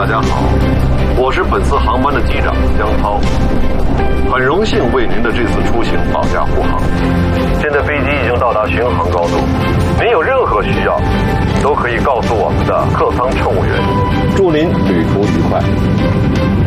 家好，我是本次航班的机长江涛，很荣幸为您的这次出行保驾护航。现在飞机已经到达巡航高度，您有任何需要，都可以告诉我们的客舱乘务员。祝您旅途愉快。